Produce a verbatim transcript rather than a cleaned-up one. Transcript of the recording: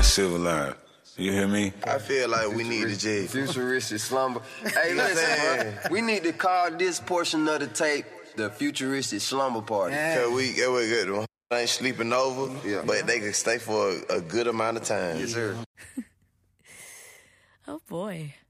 civilized. You hear me? I feel like we need to just... Futuristic slumber. Hey, listen, bro. We need to call this portion of the tape the Futuristic Slumber Party. Cause we, yeah, we good. They ain't sleeping over, yeah. But they can stay for a, a good amount of time. Yes, sir. Oh, boy.